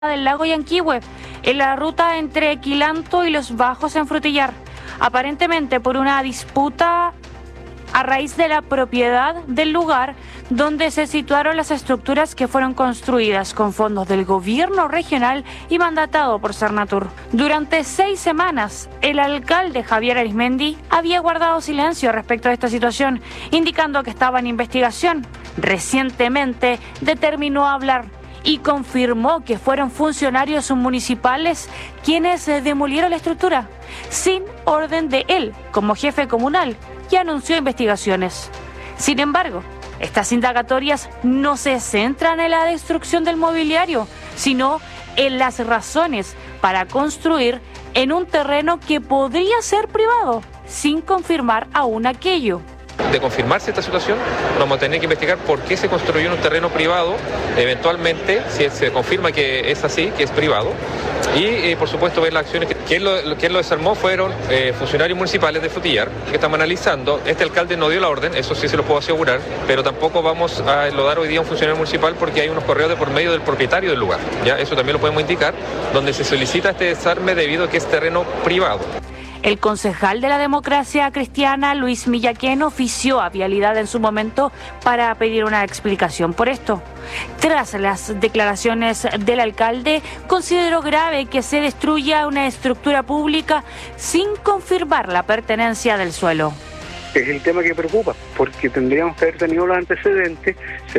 del lago Yanquihue, en la ruta entre Quilanto y Los Bajos en Frutillar, aparentemente por una disputa a raíz de la propiedad del lugar donde se situaron las estructuras que fueron construidas con fondos del gobierno regional y mandatado por Cernatur. Durante 6 semanas, el alcalde Javier Arismendi había guardado silencio respecto a esta situación, indicando que estaba en investigación. Recientemente determinó hablar y confirmó que fueron funcionarios municipales quienes demolieron la estructura, sin orden de él como jefe comunal, y anunció investigaciones. Sin embargo, estas indagatorias no se centran en la destrucción del mobiliario, sino en las razones para construir en un terreno que podría ser privado, sin confirmar aún aquello. De confirmarse esta situación, vamos a tener que investigar por qué se construyó en un terreno privado, eventualmente, si se confirma que es así, que es privado, y por supuesto ver las acciones. Quien lo desarmó fueron funcionarios municipales de Frutillar, que estamos analizando. Este alcalde no dio la orden, eso sí se lo puedo asegurar, pero tampoco vamos a enlodar hoy día a un funcionario municipal porque hay unos correos de por medio del propietario del lugar. ¿Ya? Eso también lo podemos indicar, donde se solicita este desarme debido a que es terreno privado. El concejal de la Democracia Cristiana, Luis Millaquén, ofició a Vialidad en su momento para pedir una explicación por esto. Tras las declaraciones del alcalde, consideró grave que se destruya una estructura pública sin confirmar la pertenencia del suelo. Es el tema que preocupa, porque tendríamos que haber tenido los antecedentes.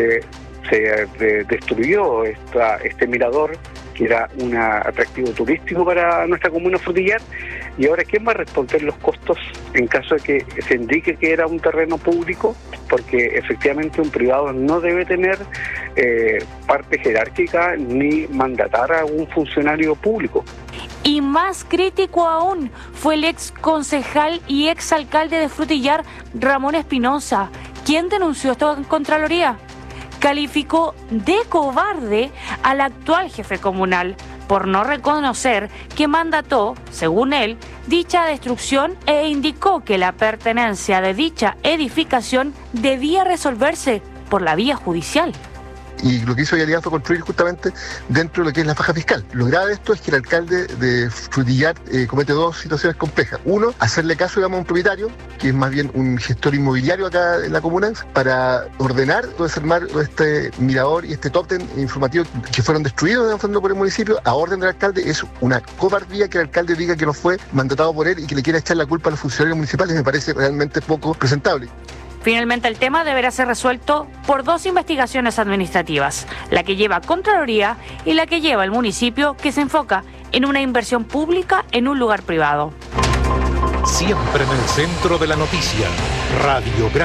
Se destruyó este mirador, que era un atractivo turístico para nuestra comuna Frutillar, y ahora ¿quién va a responder los costos en caso de que se indique que era un terreno público? Porque efectivamente un privado no debe tener parte jerárquica ni mandatar a un funcionario público. Y más crítico aún fue el ex concejal y ex alcalde de Frutillar, Ramón Espinosa, quien denunció esto en Contraloría. Calificó de cobarde al actual jefe comunal por no reconocer que mandató, según él, dicha destrucción e indicó que la pertenencia de dicha edificación debía resolverse por la vía judicial. Y lo que hizo Vialidad fue construir justamente dentro de lo que es la faja fiscal. Lo grave de esto es que el alcalde de Frutillar comete 2 situaciones complejas. Uno, hacerle caso, digamos, a un propietario, que es más bien un gestor inmobiliario acá en la comuna, para ordenar o desarmar este mirador y este tótem informativo que fueron destruidos por el municipio a orden del alcalde. Es una cobardía que el alcalde diga que no fue mandatado por él y que le quiera echar la culpa a los funcionarios municipales. Me parece realmente poco presentable. Finalmente, el tema deberá ser resuelto por 2 investigaciones administrativas, la que lleva Contraloría y la que lleva el municipio, que se enfoca en una inversión pública en un lugar privado. Siempre en el centro de la noticia, Radiograma.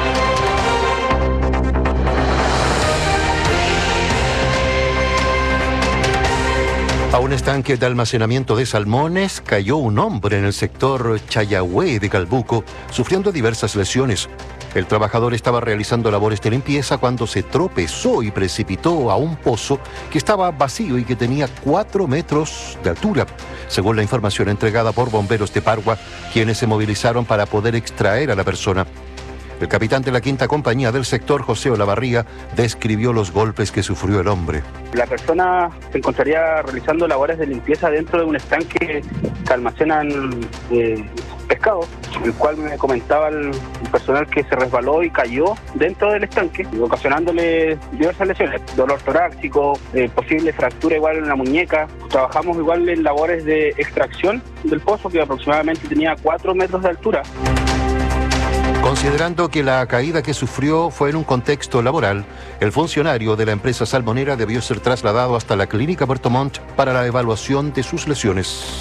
A un estanque de almacenamiento de salmones cayó un hombre en el sector Chayahue de Calbuco, sufriendo diversas lesiones. El trabajador estaba realizando labores de limpieza cuando se tropezó y precipitó a un pozo que estaba vacío y que tenía 4 metros de altura, según la información entregada por bomberos de Pargua, quienes se movilizaron para poder extraer a la persona. El capitán de la 5ª compañía del sector, José Olavarría, describió los golpes que sufrió el hombre. La persona se encontraría realizando labores de limpieza dentro de un estanque que almacenan pescado, el cual me comentaba el personal que se resbaló y cayó dentro del estanque, ocasionándole diversas lesiones, dolor torácico, posible fractura igual en la muñeca. Trabajamos igual en labores de extracción del pozo, que aproximadamente tenía 4 metros de altura. Considerando que la caída que sufrió fue en un contexto laboral, el funcionario de la empresa salmonera debió ser trasladado hasta la clínica Puerto Montt para la evaluación de sus lesiones.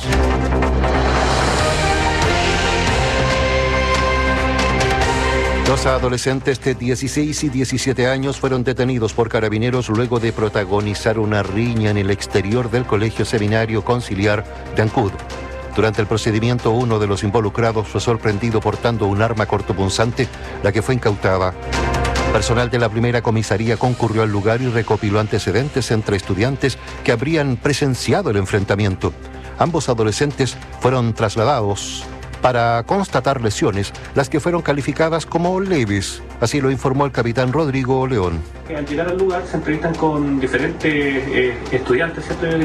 Dos adolescentes de 16 y 17 años fueron detenidos por carabineros luego de protagonizar una riña en el exterior del Colegio Seminario Conciliar de Ancud. Durante el procedimiento, uno de los involucrados fue sorprendido portando un arma cortopunzante, la que fue incautada. Personal de la primera comisaría concurrió al lugar y recopiló antecedentes entre estudiantes que habrían presenciado el enfrentamiento. Ambos adolescentes fueron trasladados para constatar lesiones, las que fueron calificadas como leves. Así lo informó el capitán Rodrigo León. Al llegar al lugar se entrevistan con diferentes estudiantes, ¿cierto?,